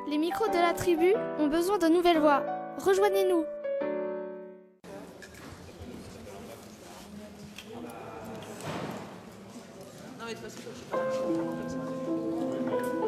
Les micros de la tribu ont besoin de nouvelles voix. Rejoignez-nous. Non mais de toute façon, je sais pas.